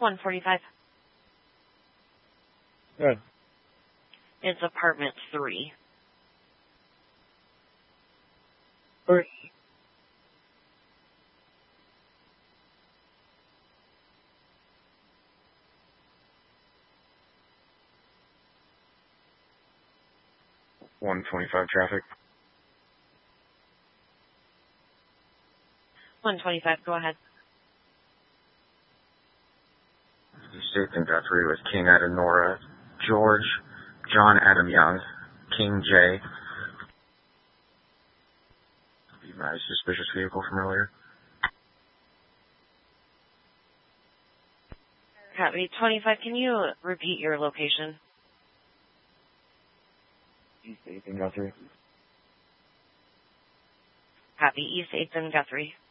145. Good. It's apartment 3. 3. traffic. 125, go ahead. East 8th and Guthrie with King Adam Nora, George, John Adam Young, King J. Be my suspicious vehicle from earlier. Copy. 25, can you repeat your location? East 8th and Guthrie. Copy. East 8th and Guthrie.